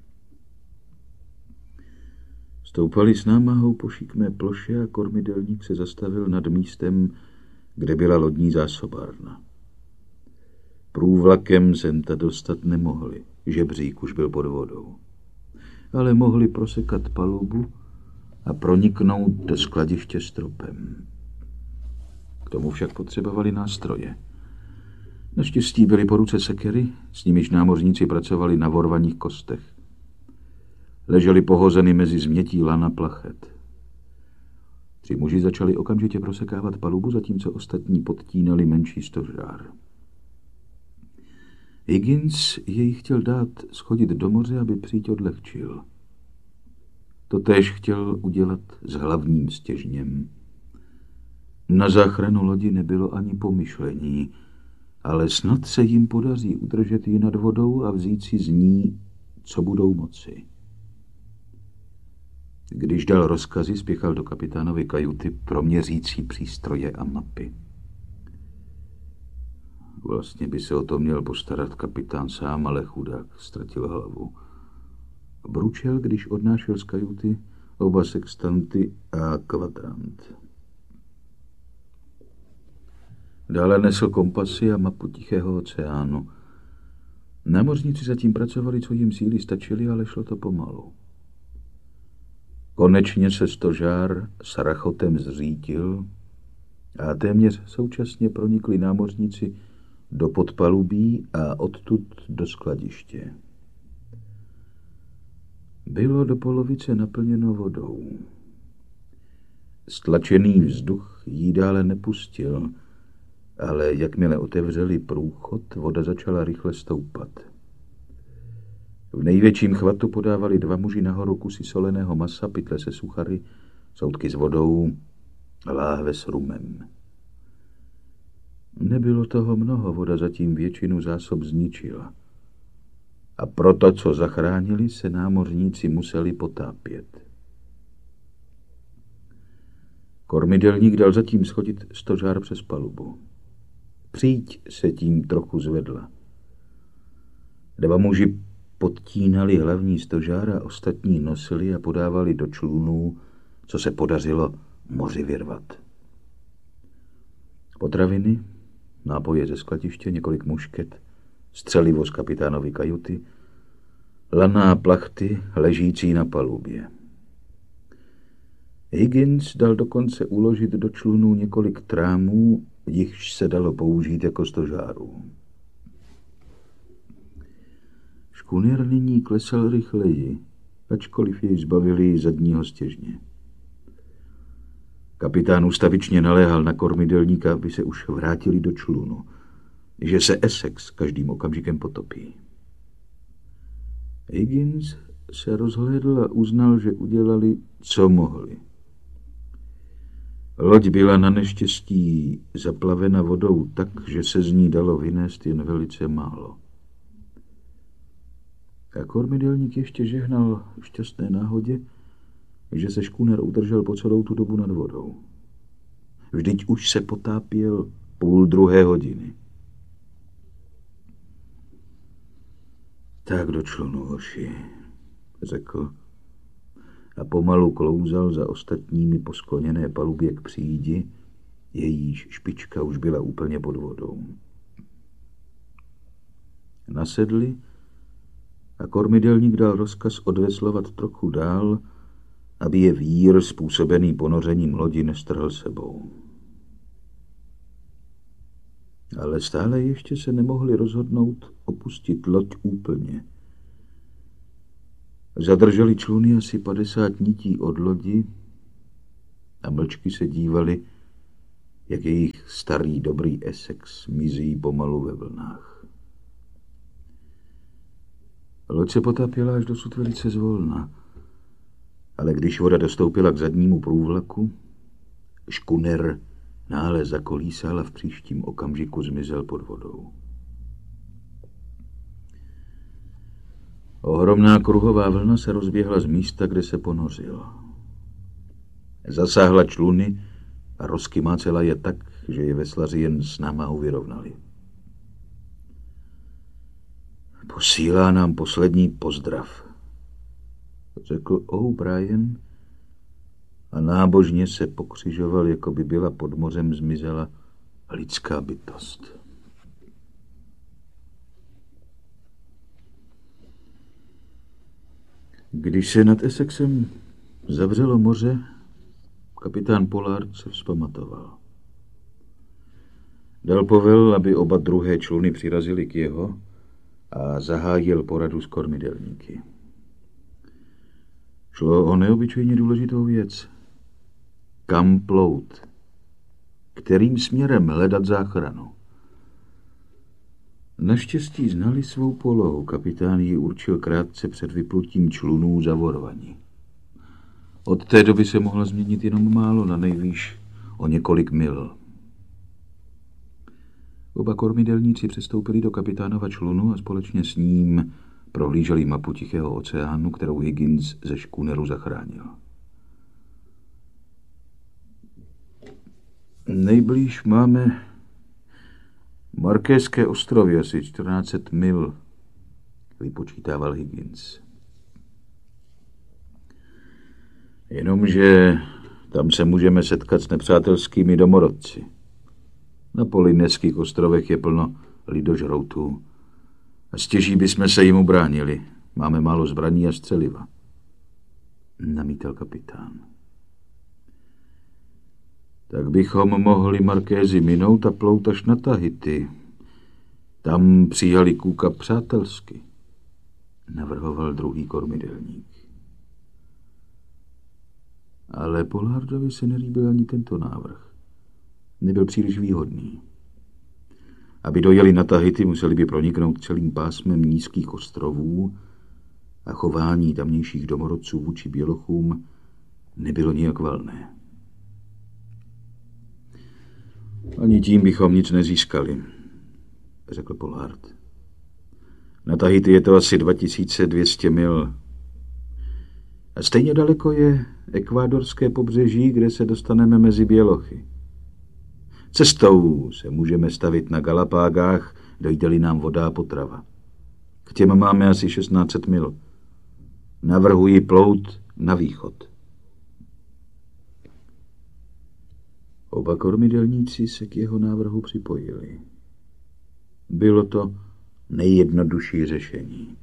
Stoupali s námahou po šikmé ploše a kormidelník se zastavil nad místem, kde byla lodní zásobárna. Průvlakem sem ta dostat nemohli, žebřík už byl pod vodou. Ale mohli prosekat palubu a proniknout do skladiště stropem. K tomu však potřebovali nástroje. Naštěstí byly po ruce sekery, s nimiž námořníci pracovali na vorvaních kostech. Leželi pohozeny mezi změtí lan a plachet. 3 muži začali okamžitě prosekávat palubu, zatímco ostatní podtínali menší stožár. Higgins jej chtěl dát schodit do moře, aby příď odlehčil. Totéž chtěl udělat s hlavním stěžněm. Na záchranu lodi nebylo ani pomyšlení, ale snad se jim podaří udržet ji nad vodou a vzít si z ní, co budou moci. Když dal rozkazy, spěchal do kapitánovy kajuty pro měřící přístroje a mapy. Vlastně by se o to měl postarat kapitán sám, ale chudák ztratil hlavu. Bručel, když odnášel z kajuty oba sextanty a kvadrant. Dále nesl kompasy a mapu Tichého oceánu. Námořníci zatím pracovali, co jim síly stačily, ale šlo to pomalu. Konečně se stožár s rachotem zřítil a téměř současně pronikli námořníci do podpalubí a odtud do skladiště. Bylo do polovice naplněno vodou. Stlačený vzduch jí dále nepustil, ale jakmile otevřeli průchod, voda začala rychle stoupat. V největším chvatu podávali 2 muži nahoru kusy soleného masa, pytle se suchary, soudky s vodou a láhve s rumem. Nebylo toho mnoho, voda zatím většinu zásob zničila. A proto, co zachránili, se námořníci museli potápět. Kormidelník dal zatím schodit stožár přes palubu. Příď se tím trochu zvedla. 2 muži podtínali hlavní stožár a ostatní nosili a podávali do člunů, co se podařilo moři vyrvat. Potraviny, nápoje ze skladiště, několik mušket, střelivo z kapitánovy kajuty, lana a plachty ležící na palubě. Higgins dal dokonce uložit do člunů několik trámů, jichž se dalo použít jako stožárů. Škuner nyní klesal rychleji, ačkoliv jej zbavili zadního stěžně. Kapitán ustavičně naléhal na kormidelníka, aby se už vrátili do člunu, že se Essex každým okamžikem potopí. Higgins se rozhlédl a uznal, že udělali, co mohli. Loď byla na neštěstí zaplavena vodou tak, že se z ní dalo vynést jen velice málo. A kormidelník ještě žehnal šťastné náhodě, že se škuner udržel po celou tu dobu nad vodou. Vždyť už se potápěl 1:30 hodiny. Tak do člunu, hoši, řekl a pomalu klouzal za ostatními po skloněné palubě k přídi, jejíž špička už byla úplně pod vodou. Nasedli a kormidelník dal rozkaz odveslovat trochu dál, aby je vír způsobený ponořením lodi nestrhl sebou. Ale stále ještě se nemohli rozhodnout opustit loď úplně. Zadrželi čluny asi 50 nití od lodi a mlčky se dívali, jak jejich starý dobrý Essex mizí pomalu ve vlnách. Loď se potápěla až dosud velice zvolna, ale když voda dostoupila k zadnímu průvlaku, škuner náhle zakolísal a v příštím okamžiku zmizel pod vodou. Ohromná kruhová vlna se rozběhla z místa, kde se ponořil. Zasáhla čluny a rozkymácela je tak, že je veslaři jen s námahou vyrovnali. Posílá nám poslední pozdrav, řekl O'Brien a nábožně se pokřižoval, jako by byla pod mořem zmizela lidská bytost. Když se nad Essexem zavřelo moře, kapitán Pollard se vzpamatoval. Dal povel, aby oba druhé čluny přirazily k jeho a zahájil poradu s kormidelníky. Šlo o neobyčejně důležitou věc. Kam plout? Kterým směrem hledat záchranu? Naštěstí znali svou polohu. Kapitán ji určil krátce před vyplutím člunů za Vorvani. Od té doby se mohla změnit jenom málo, na nejvýš o několik mil. Oba kormidelníci přestoupili do kapitánova člunu a společně s ním prohlíželi mapu Tichého oceánu, kterou Higgins ze škúneru zachránil. Nejblíž máme Markéské ostrovy, asi 1400 mil, vypočítával Higgins. Jenomže tam se můžeme setkat s nepřátelskými domorodci. Na Polyneských ostrovech je plno lidožroutů a stěží bychom se jim ubránili. Máme málo zbraní a střeliva, namítal kapitán. Tak bychom mohli Markézy minout a plout až na Tahiti. Tam přijali Cooka přátelsky, navrhoval druhý kormidelník. Ale Pollardovi se nelíbil ani tento návrh. Nebyl příliš výhodný. Aby dojeli na Tahiti, museli by proniknout celým pásmem nízkých ostrovů a chování tamnějších domorodců vůči bělochům nebylo nijak valné. Ani tím bychom nic nezískali, řekl Pollard. Na Tahiti je to asi 2200 mil. A stejně daleko je ekvádorské pobřeží, kde se dostaneme mezi bělochy. Cestou se můžeme stavit na Galapágách, dojde-li nám voda a potrava. K těm máme asi 1600 mil. Navrhuji plout na východ. Oba kormidelníci se k jeho návrhu připojili. Bylo to nejjednodušší řešení.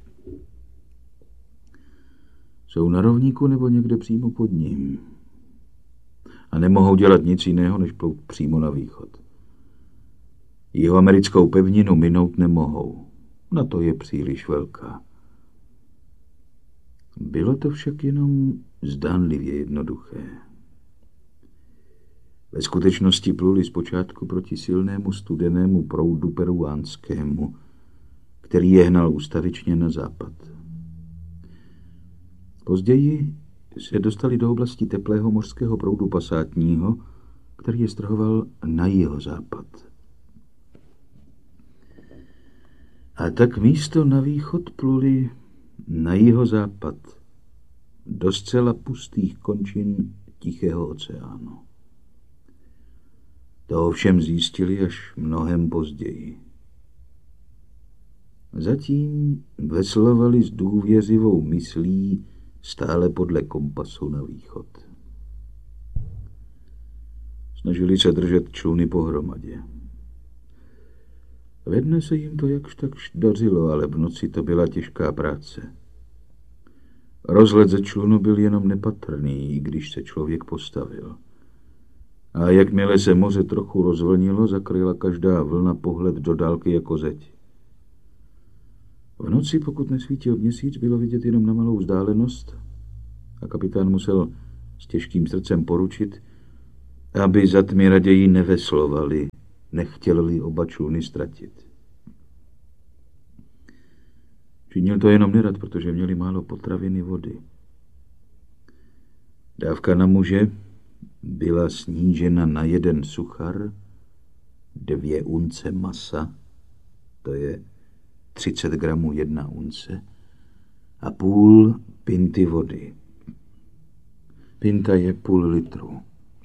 Jsou na rovníku nebo někde přímo pod ním. A nemohou dělat nic jiného, než plout přímo na východ. Jihoamerickou pevninu minout nemohou. Na to je příliš velká. Bylo to však jenom zdánlivě jednoduché. Ve skutečnosti pluli zpočátku proti silnému studenému proudu peruánskému, který je hnal ustavičně na západ. Později se dostali do oblasti teplého mořského proudu pasátního, který je strhoval na jihozápad. A tak místo na východ pluli na jihozápad do zcela pustých končin Tichého oceánu. To ovšem zjistili až mnohem později. Zatím veslovali s důvěřivou myslí stále podle kompasu na východ. Snažili se držet čluny pohromadě. Ve dne se jim to jakž takž dařilo, ale v noci to byla těžká práce. Rozhled ze člunu byl jenom nepatrný, i když se člověk postavil. A jakmile se moře trochu rozvlnilo, zakryla každá vlna pohled do dálky jako zeď. V noci, pokud nesvítil měsíc, bylo vidět jenom na malou vzdálenost a kapitán musel s těžkým srdcem poručit, aby za tmy raději neveslovali, nechtěli oba čluny ztratit. Činil to jenom nerad, protože měli málo potraviny vody. Dávka na muže byla snížena na 1 suchar, 2 unce masa, to je 30 gramů 1 unce, a půl pinty vody. Pinta je půl litru.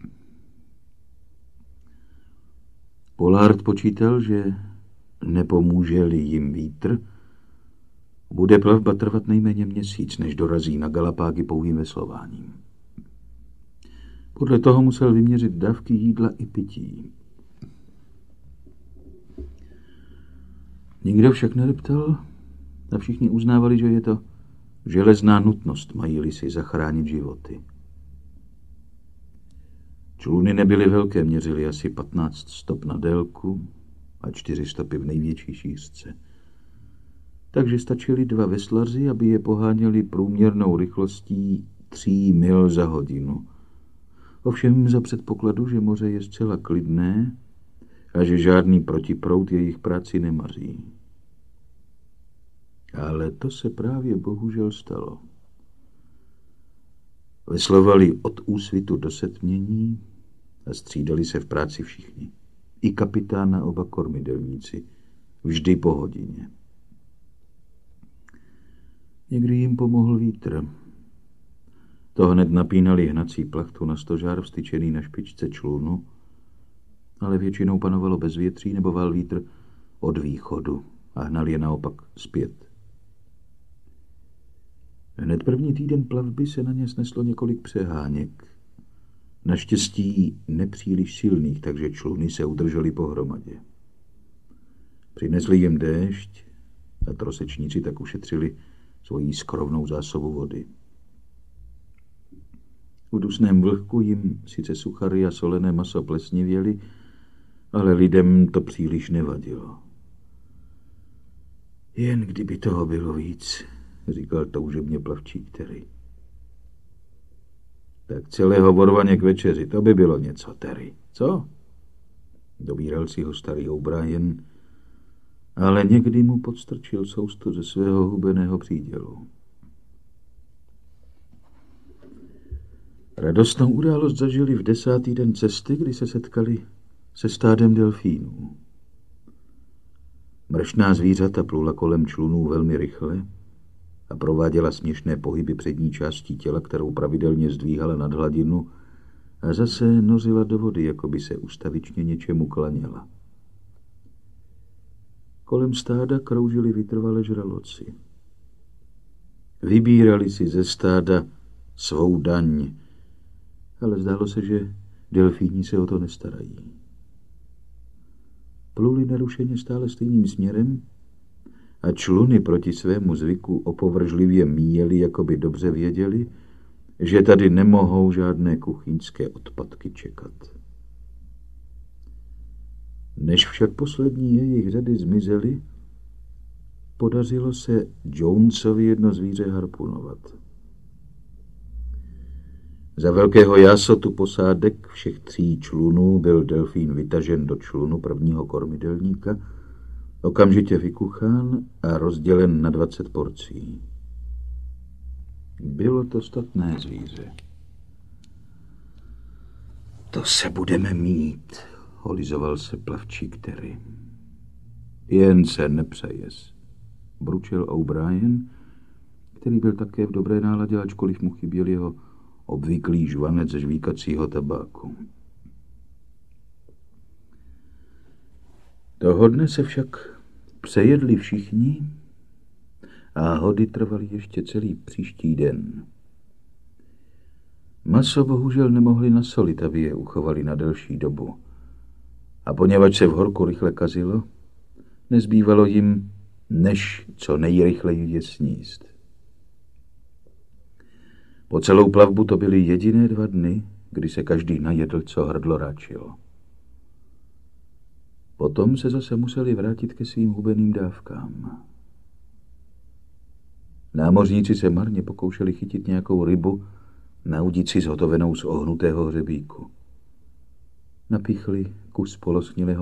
Pollard počítal, že nepomůže-li jim vítr, bude plavba trvat nejméně měsíc, než dorazí na Galapágy pouhým veslováním. Podle toho musel vyměřit dávky jídla i pití. Nikdo však nedeptal a všichni uznávali, že je to železná nutnost, mají-li si zachránit životy. Čluny nebyly velké, měřily asi 15 stop na délku a 4 stopy v největší šířce. Takže stačili 2 veslaři, aby je poháněli průměrnou rychlostí 3 mil za hodinu. Ovšem za předpokladu, že moře je zcela klidné a že žádný protiproud jejich práci nemaří. Ale to se právě bohužel stalo. Veslovali od úsvitu do setmění a střídali se v práci všichni. I kapitán a oba kormidelníci. Vždy po hodině. Někdy jim pomohl vítr. To hned napínali hnací plachtu na stožár vstyčený na špičce člunu, ale většinou panovalo bezvětří nebo val vítr od východu a hnal je naopak zpět. Hned první týden plavby se na ně sneslo několik přeháněk. Naštěstí nepříliš silných, takže čluny se udržely pohromadě. Přinesli jim déšť a trosečníci tak ušetřili svoji skromnou zásobu vody. V dusném vlhku jim sice suchary a solené maso plesnivěly, ale lidem to příliš nevadilo. Jen kdyby toho bylo víc, říkal toužebně plavčík Terry. Tak celého vorvaně k večeři, to by bylo něco, Terry. Co? Dobíral si ho starý O'Brien, ale někdy mu podstrčil sousto ze svého hubeného přídělu. Radostnou událost zažili v 10. den cesty, kdy se setkali se stádem delfínů. Mrštná zvířata plula kolem člunů velmi rychle a prováděla směšné pohyby přední částí těla, kterou pravidelně zdvíhala nad hladinu a zase nořila do vody, jako by se ustavičně něčemu klaněla. Kolem stáda kroužili vytrvale žraloci. Vybírali si ze stáda svou daň, ale zdálo se, že delfíni se o to nestarají. Pluli nerušeně stále stejným směrem a čluny proti svému zvyku opovržlivě míjeli, jako by dobře věděli, že tady nemohou žádné kuchyňské odpadky čekat. Než však poslední jejich řady zmizely, podařilo se Jonesovi jedno zvíře harpunovat. Za velkého jásotu posádek všech 3 člunů byl delfín vytažen do člunu prvního kormidelníka, okamžitě vykuchán a rozdělen na 20 porcí. Bylo to statné zvíře. To se budeme mít, holizoval se plavčík Terry. Jen se nepřejes, bručel O'Brien, který byl také v dobré náladě, ačkoliv mu chyběl jeho obvyklý žvanec žvíkacího tabáku. Toho dne se však přejedli všichni a hody trvaly ještě celý příští den. Maso bohužel nemohli nasolit, aby je uchovali na delší dobu. A poněvadž se v horku rychle kazilo, nezbývalo jim, než co nejrychleji je sníst. Po celou plavbu to byly jediné 2 dny, kdy se každý najedl, co hrdlo ráčilo. Potom se zase museli vrátit ke svým hubeným dávkám. Námořníci se marně pokoušeli chytit nějakou rybu na udici zhotovenou z ohnutého hřebíku. Napíchli kus poloschnilého